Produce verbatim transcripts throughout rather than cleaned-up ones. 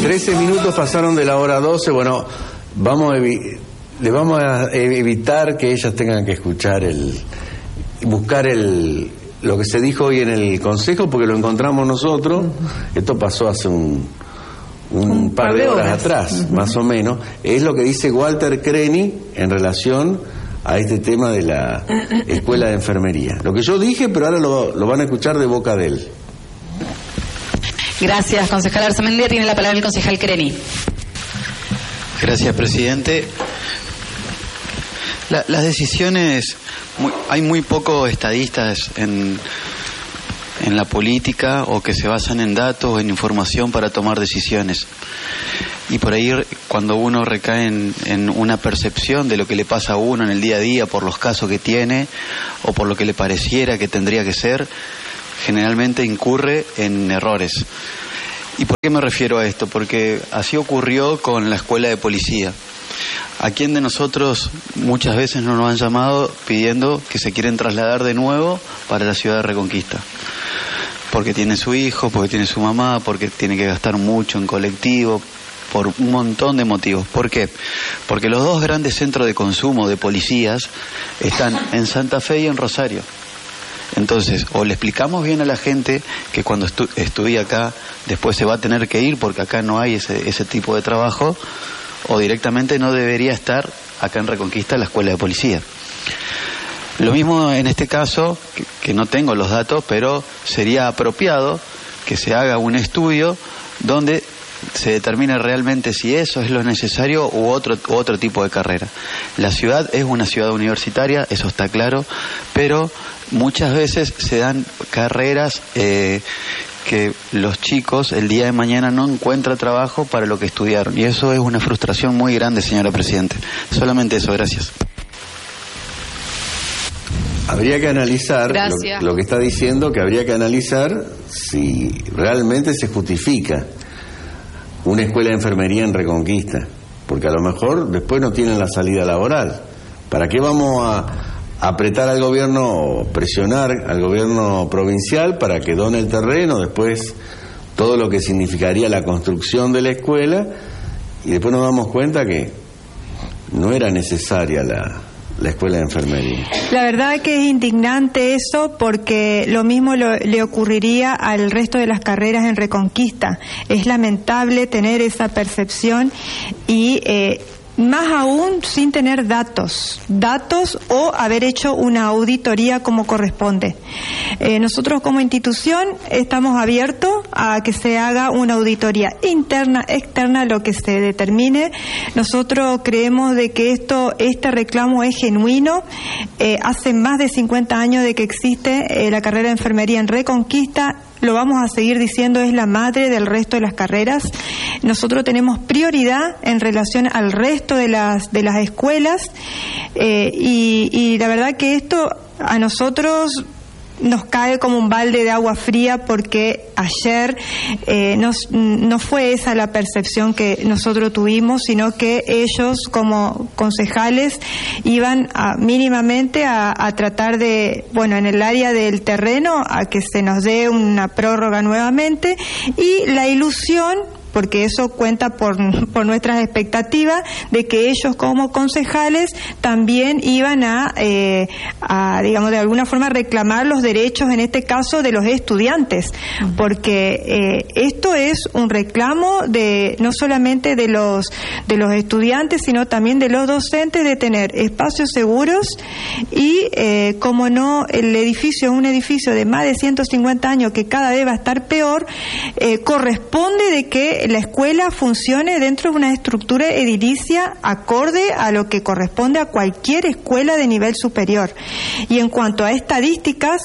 trece minutos pasaron de la hora doce. Bueno, vamos a evi- le vamos a evitar que ellas tengan que escuchar el... buscar el... lo que se dijo hoy en el Consejo, porque lo encontramos nosotros. Esto pasó hace un, un, un par, par de horas, horas atrás, uh-huh. más o menos. Es lo que dice Walter Creni en relación a este tema de la escuela de enfermería. Lo que yo dije, pero ahora lo, lo van a escuchar de boca de él. Gracias, concejal Arzamendia. Tiene la palabra el concejal Creni. Gracias, presidente. La, las decisiones, muy, hay muy pocos estadistas en, en la política o que se basan en datos o en información para tomar decisiones. Y por ahí cuando uno recae en, en una percepción de lo que le pasa a uno en el día a día por los casos que tiene o por lo que le pareciera que tendría que ser, generalmente incurre en errores. ¿Y por qué me refiero a esto? Porque así ocurrió con la escuela de policía. ¿A quién de nosotros muchas veces no nos han llamado pidiendo que se quieren trasladar de nuevo para la ciudad de Reconquista? Porque tiene su hijo, porque tiene su mamá, porque tiene que gastar mucho en colectivo, por un montón de motivos. ¿Por qué? Porque los dos grandes centros de consumo de policías están en Santa Fe y en Rosario. Entonces, o le explicamos bien a la gente que cuando estu- estudie acá, después se va a tener que ir porque acá no hay ese, ese tipo de trabajo, o directamente no debería estar acá en Reconquista la escuela de policía. Lo mismo en este caso, que, que no tengo los datos, pero sería apropiado que se haga un estudio donde se determine realmente si eso es lo necesario u otro, u otro tipo de carrera. La ciudad es una ciudad universitaria, eso está claro, pero muchas veces se dan carreras eh, que los chicos el día de mañana no encuentran trabajo para lo que estudiaron, y eso es una frustración muy grande, señora Presidente. Solamente eso, gracias. Habría que analizar lo, lo que está diciendo, que habría que analizar si realmente se justifica una escuela de enfermería en Reconquista, porque a lo mejor después no tienen la salida laboral. ¿Para qué vamos a apretar al gobierno o presionar al gobierno provincial para que done el terreno, después todo lo que significaría la construcción de la escuela, y después nos damos cuenta que no era necesaria la, la escuela de enfermería? La verdad que es indignante eso, porque lo mismo lo, le ocurriría al resto de las carreras en Reconquista. Es lamentable tener esa percepción y eh, más aún sin tener datos, datos o haber hecho una auditoría como corresponde. Eh, nosotros como institución estamos abiertos a que se haga una auditoría interna, externa, lo que se determine. Nosotros creemos de que esto, este reclamo es genuino. Eh, hace más de cincuenta años de que existe eh, la carrera de enfermería en Reconquista. Lo vamos a seguir diciendo, es la madre del resto de las carreras. Nosotros tenemos prioridad en relación al resto de las de las escuelas eh, y, y la verdad que esto a nosotros nos cae como un balde de agua fría, porque ayer eh, nos, no fue esa la percepción que nosotros tuvimos, sino que ellos como concejales iban a, mínimamente a, a tratar de, bueno, en el área del terreno, a que se nos dé una prórroga nuevamente, y la ilusión, porque eso cuenta por, por nuestras expectativas, de que ellos como concejales también iban a, eh, a, digamos, de alguna forma reclamar los derechos, en este caso, de los estudiantes, porque eh, esto es un reclamo de no solamente de los, de los estudiantes, sino también de los docentes, de tener espacios seguros y, eh, como no, el edificio es un edificio de más de ciento cincuenta años que cada vez va a estar peor, eh, corresponde de que la escuela funcione dentro de una estructura edilicia acorde a lo que corresponde a cualquier escuela de nivel superior. Y en cuanto a estadísticas,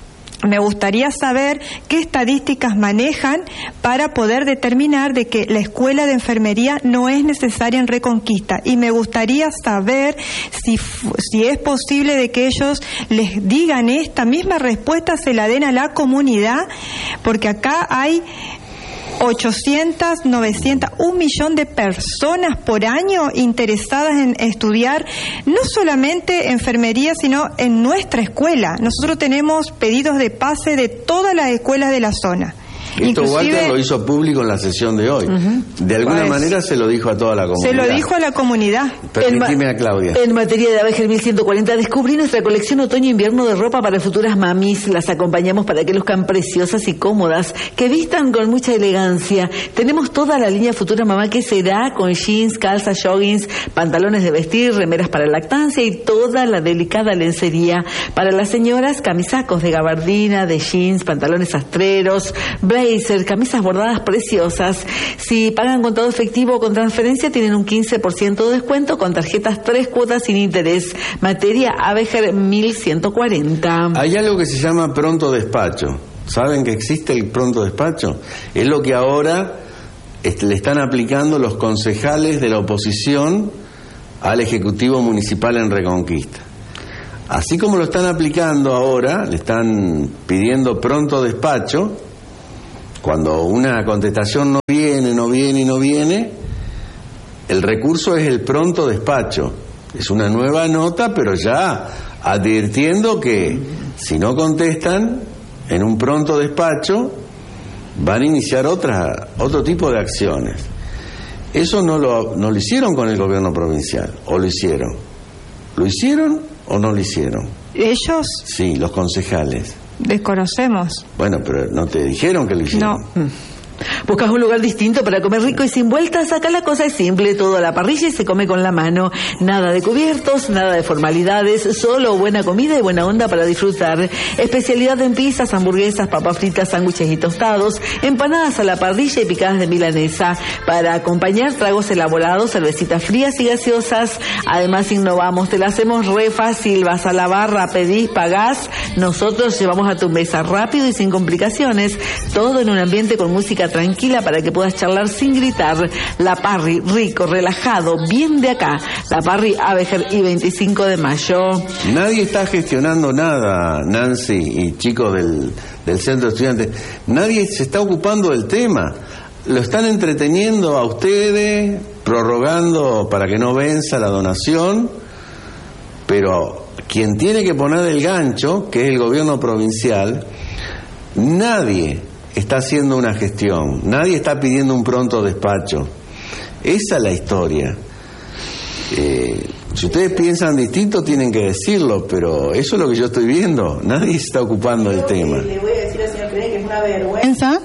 me gustaría saber qué estadísticas manejan para poder determinar de que la escuela de enfermería no es necesaria en Reconquista, y me gustaría saber si, si es posible de que ellos les digan esta misma respuesta, se la den a la comunidad, porque acá hay ochocientas, novecientas, un millón de personas por año interesadas en estudiar no solamente enfermería, sino en nuestra escuela. Nosotros tenemos pedidos de pase de todas las escuelas de la zona. Esto Inclusive, Walter lo hizo público en la sesión de hoy. Uh-huh. De alguna pues, manera se lo dijo a toda la comunidad. Se lo dijo a la comunidad. Permitime a Claudia. En materia de Abeger mil ciento cuarenta, descubrí nuestra colección otoño-invierno de ropa para futuras mamis. Las acompañamos para que luzcan preciosas y cómodas, que vistan con mucha elegancia. Tenemos toda la línea Futura Mamá, que será con jeans, calzas, joggings, pantalones de vestir, remeras para lactancia y toda la delicada lencería. Para las señoras, camisacos de gabardina, de jeans, pantalones astreros, blazer, camisas bordadas preciosas. Si pagan con todo efectivo o con transferencia, tienen un quince por ciento de descuento con tarjetas tres cuotas sin interés. Materia Abeger mil ciento cuarenta. Hay algo que se llama pronto despacho. ¿Saben que existe el pronto despacho? Es lo que ahora le están aplicando los concejales de la oposición al Ejecutivo Municipal en Reconquista. Así como lo están aplicando ahora, le están pidiendo pronto despacho. Cuando una contestación no viene, no viene y no viene, el recurso es el pronto despacho. Es una nueva nota, pero ya advirtiendo que si no contestan en un pronto despacho, van a iniciar otra, otro tipo de acciones. Eso no lo, no lo hicieron con el gobierno provincial, ¿o lo hicieron? ¿Lo hicieron o no lo hicieron? ¿Ellos? Sí, los concejales. Desconocemos. Bueno, pero no te dijeron que lo hicieron. No. ¿Buscas un lugar distinto para comer rico y sin vueltas? Acá la cosa es simple, todo a la parrilla y se come con la mano. Nada de cubiertos, nada de formalidades, solo buena comida y buena onda para disfrutar. Especialidad en pizzas, hamburguesas, papas fritas, sándwiches y tostados, empanadas a la parrilla y picadas de milanesa. Para acompañar, tragos elaborados, cervecitas frías y gaseosas. Además innovamos, te la hacemos re fácil, vas a la barra, pedís, pagás, nosotros llevamos a tu mesa rápido y sin complicaciones. Todo en un ambiente con música tranquila para que puedas charlar sin gritar. La Parry, rico, relajado, bien de acá. La Parry Abeger y veinticinco de mayo. Nadie está gestionando nada, Nancy y chicos del, del centro de estudiantes. Nadie se está ocupando del tema. Lo están entreteniendo a ustedes, prorrogando para que no venza la donación, pero quien tiene que poner el gancho, que es el gobierno provincial, nadie está haciendo una gestión, nadie está pidiendo un pronto despacho. Esa es la historia. Eh, si ustedes piensan distinto tienen que decirlo, pero eso es lo que yo estoy viendo. Nadie se está ocupando del tema. Le voy a decir al señor Crey que es una vergüenza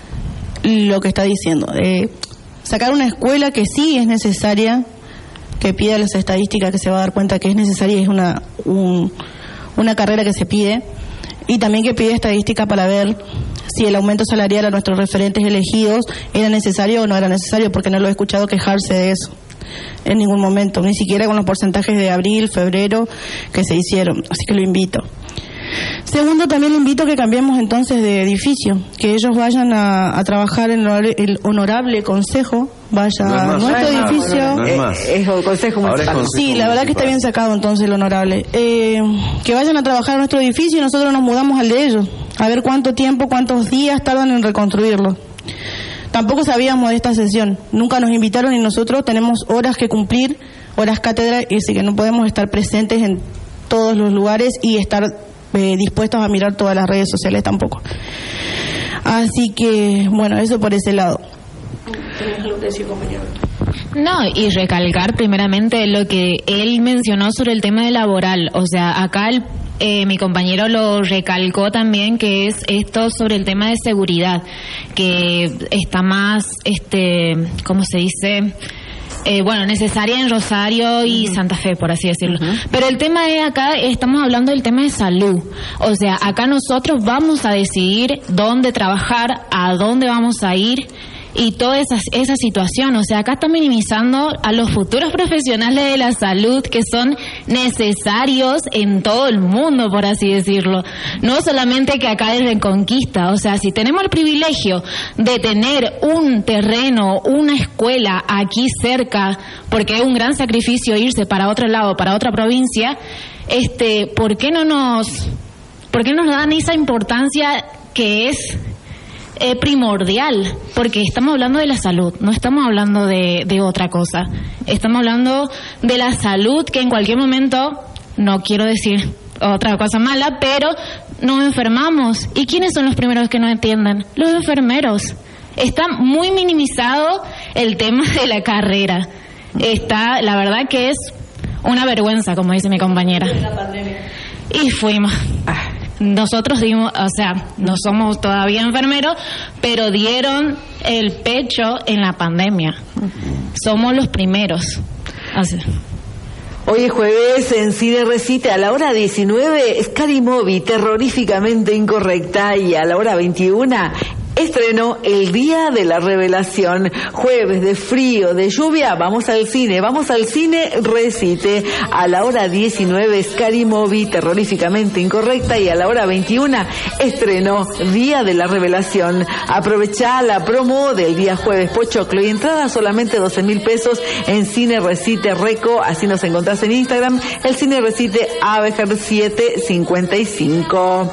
lo que está diciendo. Eh, sacar una escuela que sí es necesaria, que pida las estadísticas, que se va a dar cuenta que es necesaria, es una, un, una carrera que se pide, y también que pide estadística para ver si el aumento salarial a nuestros referentes elegidos era necesario o no era necesario, porque no lo he escuchado quejarse de eso en ningún momento, ni siquiera con los porcentajes de abril, febrero que se hicieron, así que lo invito. Segundo, también le invito a que cambiemos entonces de edificio, que ellos vayan a, a trabajar en el honorable consejo, vaya no a nuestro no edificio. No, no, no es más. Es, es el consejo municipal. Sí, la verdad que está bien sacado entonces el honorable. Eh, que vayan a trabajar a nuestro edificio y nosotros nos mudamos al de ellos, a ver cuánto tiempo, cuántos días tardan en reconstruirlo. Tampoco sabíamos de esta sesión, nunca nos invitaron y nosotros tenemos horas que cumplir, horas cátedra, y así que no podemos estar presentes en todos los lugares y estar eh, dispuestos a mirar todas las redes sociales tampoco. Así que, bueno, eso por ese lado. ¿Tenés algo que decir, compañero? No, y recalcar primeramente lo que él mencionó sobre el tema de laboral. O sea, acá el, eh, mi compañero lo recalcó también, que es esto sobre el tema de seguridad, que está más, este, ¿cómo se dice? Eh, bueno, necesaria en Rosario y uh-huh. Santa Fe, por así decirlo. Uh-huh. Pero el tema es acá, estamos hablando del tema de salud. O sea, acá nosotros vamos a decidir dónde trabajar, a dónde vamos a ir y toda esa, esa situación. O sea, acá están minimizando a los futuros profesionales de la salud que son necesarios en todo el mundo, por así decirlo. No solamente que acá es Reconquista. O sea, si tenemos el privilegio de tener un terreno, una escuela aquí cerca, porque es un gran sacrificio irse para otro lado, para otra provincia, este, ¿por qué no nos, por qué nos dan esa importancia que es Eh, primordial? Porque estamos hablando de la salud, no estamos hablando de, de otra cosa. Estamos hablando de la salud, que en cualquier momento, no quiero decir otra cosa mala, pero nos enfermamos. ¿Y quiénes son los primeros que nos atienden? Los enfermeros. Está muy minimizado el tema de la carrera. Está, la verdad que es una vergüenza, como dice mi compañera. Y fuimos. Nosotros dimos, o sea, no somos todavía enfermeros, pero dieron el pecho en la pandemia. Somos los primeros. Así. Hoy es jueves en Cine Recite a la hora diecinueve, Scary Movie, terroríficamente incorrecta, y a la hora veintiuna estrenó El Día de la Revelación. Jueves de frío, de lluvia, vamos al cine, vamos al Cine Recite. A la hora diecinueve, Scary Movie, terroríficamente incorrecta, y a la hora veintiuna estrenó Día de la Revelación. Aprovechá la promo del día jueves Pochoclo y entrada solamente doce mil pesos en Cine Recite Reco. Así nos encontrás en Instagram, el Cine Recite Avejar siete cincuenta y cinco.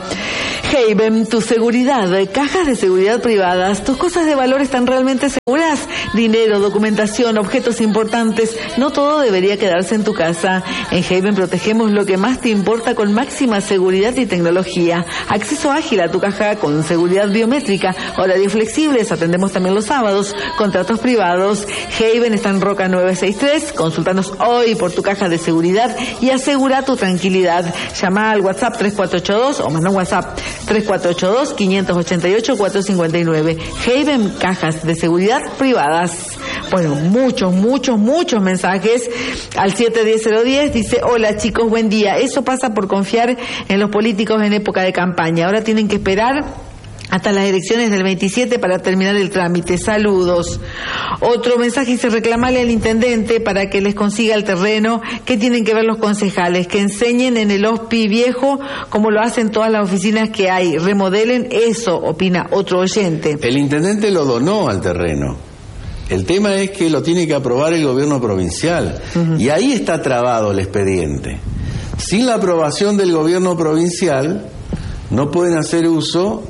Haven, tu seguridad, cajas de seguridad privadas, tus cosas de valor están realmente seguras. Dinero, documentación, objetos importantes, no todo debería quedarse en tu casa. En Haven protegemos lo que más te importa con máxima seguridad y tecnología. Acceso ágil a tu caja con seguridad biométrica, horarios flexibles, atendemos también los sábados, contratos privados. Haven está en Roca nueve sesenta y tres, consúltanos hoy por tu caja de seguridad y asegura tu tranquilidad. Llama al WhatsApp tres cuatro ocho dos o manda un WhatsApp tres cuatro ocho dos, cinco ocho ocho, cuatro cinco nueve. Haven, cajas de seguridad privadas. Bueno, muchos, muchos, muchos mensajes al siete diez cero diez. Dice: hola chicos, buen día. Eso pasa por confiar en los políticos en época de campaña. Ahora tienen que esperar hasta las elecciones del veintisiete para terminar el trámite. Saludos. Otro mensaje dice: reclamarle al intendente para que les consiga el terreno. ¿Qué tienen que ver los concejales? Que enseñen en el hospi viejo como lo hacen todas las oficinas que hay. Remodelen eso, opina otro oyente. El intendente lo donó al terreno. El tema es que lo tiene que aprobar el gobierno provincial. Uh-huh. Y ahí está trabado el expediente. Sin la aprobación del gobierno provincial no pueden hacer uso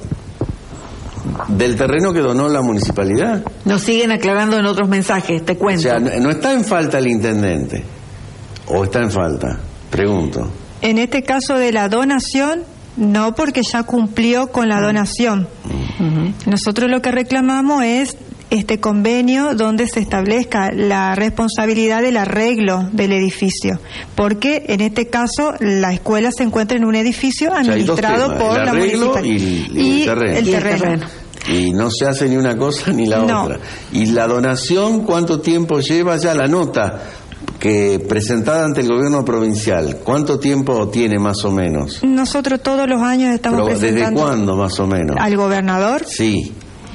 del terreno que donó la municipalidad. Nos siguen aclarando en otros mensajes, te cuento. O sea, no está en falta el intendente. ¿O está en falta? Pregunto. En este caso de la donación, no, porque ya cumplió con la donación. Uh-huh. Nosotros lo que reclamamos es este convenio donde se establezca la responsabilidad del arreglo del edificio, porque en este caso la escuela se encuentra en un edificio administrado, o sea, por la municipalidad y, y, y el terreno. El terreno. Y no se hace ni una cosa ni la no. otra. Y la donación, ¿cuánto tiempo lleva ya la nota que presentada ante el gobierno provincial? ¿Cuánto tiempo tiene más o menos? Nosotros todos los años estamos Pero, presentando. ¿desde cuándo más o menos? ¿Al gobernador? Sí.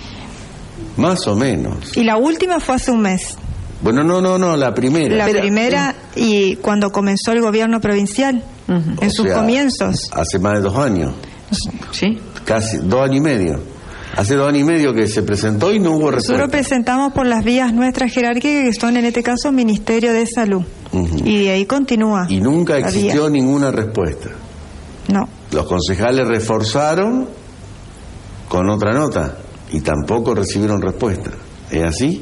Más o menos. Y la última fue hace un mes. Bueno, no, no, no, la primera. La Pero, primera, y cuando comenzó el gobierno provincial, uh-huh. en o sus sea, comienzos. Hace más de dos años. Sí. Casi, dos años y medio. Hace dos años y medio que se presentó y no hubo respuesta. Nosotros presentamos por las vías nuestras jerárquicas, que son en este caso Ministerio de Salud. Uh-huh. Y de ahí continúa. Y nunca existió ninguna respuesta. No. Los concejales reforzaron con otra nota y tampoco recibieron respuesta. ¿Es así?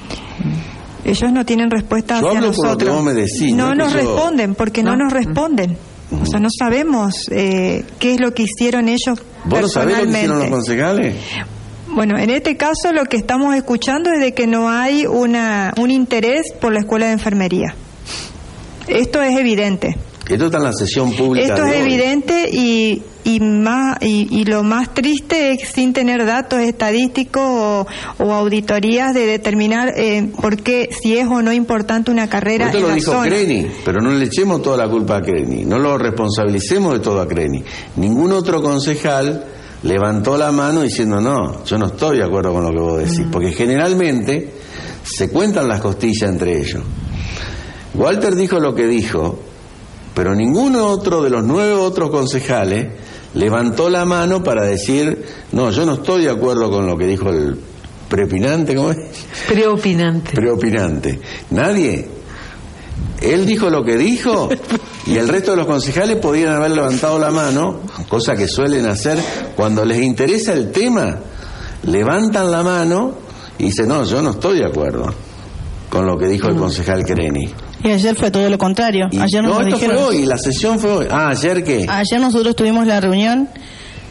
Ellos no tienen respuesta yo hacia hablo nosotros. Por lo que vos me decís, no, no nos yo... responden, porque no, no nos responden. Uh-huh. O sea, no sabemos eh, qué es lo que hicieron ellos. ¿Vos no sabés lo que hicieron los concejales? Bueno, en este caso lo que estamos escuchando es de que no hay una un interés por la escuela de enfermería. Esto es evidente. Esto está en la sesión pública. Esto de es hoy. evidente y y más y, y lo más triste es sin tener datos estadísticos o, o auditorías de determinar eh, por qué, si es o no importante una carrera Esto en lo la dijo zona. Creni, pero no le echemos toda la culpa a Creni, no lo responsabilicemos de todo a Creni. Ningún otro concejal levantó la mano diciendo no, yo no estoy de acuerdo con lo que vos decís, mm. porque generalmente se cuentan las costillas entre ellos. Walter dijo lo que dijo, pero ninguno otro de los nueve otros concejales levantó la mano para decir no, yo no estoy de acuerdo con lo que dijo el preopinante, ¿cómo es? Preopinante. Preopinante. Nadie. Él dijo lo que dijo y el resto de los concejales podían haber levantado la mano, cosa que suelen hacer cuando les interesa el tema, levantan la mano y dicen no, yo no estoy de acuerdo con lo que dijo el concejal Creni. Y ayer fue todo lo contrario. Y, ayer nos no, esto dijeron, fue hoy, la sesión fue hoy. Ah, ¿ayer qué? Ayer nosotros tuvimos la reunión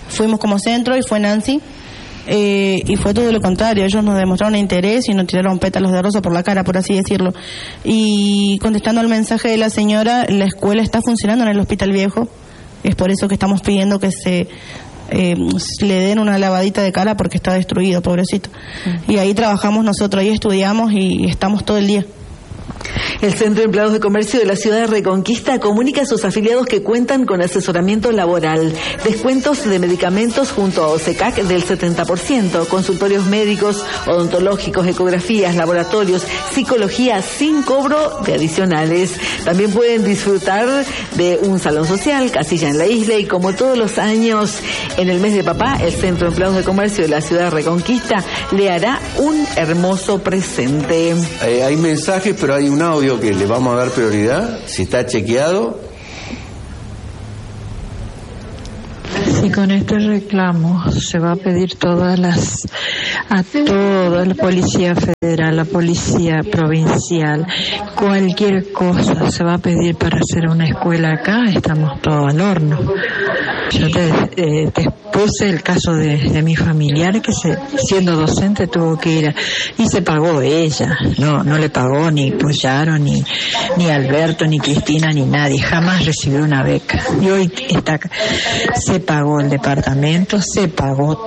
fuimos como centro y fue Nancy. Eh, y fue todo lo contrario, ellos nos demostraron interés y nos tiraron pétalos de rosa por la cara, por así decirlo. Y contestando al mensaje de la señora, la escuela está funcionando en el Hospital Viejo, es por eso que estamos pidiendo que se eh, le den una lavadita de cara porque está destruido, pobrecito. Uh-huh. Y ahí trabajamos nosotros, ahí estudiamos y estamos todo el día. El Centro de Empleados de Comercio de la Ciudad de Reconquista comunica a sus afiliados que cuentan con asesoramiento laboral, descuentos de medicamentos junto a OSECAC del setenta por ciento, consultorios médicos, odontológicos, ecografías, laboratorios, psicología sin cobro de adicionales. También pueden disfrutar de un salón social, casilla en la isla y como todos los años en el mes de papá, el Centro de Empleados de Comercio de la Ciudad de Reconquista le hará un hermoso presente. Eh, hay mensajes, pero hay un audio que le vamos a dar prioridad, si está chequeado. Y con este reclamo se va a pedir todas las a toda la Policía Federal, la Policía Provincial, cualquier cosa se va a pedir para hacer una escuela acá, estamos todos al horno. Yo te, eh, te expuse el caso de, de mi familiar que se, siendo docente tuvo que ir a, y se pagó ella, no no le pagó ni Puyaro, ni ni Alberto, ni Cristina, ni nadie, jamás recibió una beca. Y hoy está, se pagó el departamento, se pagó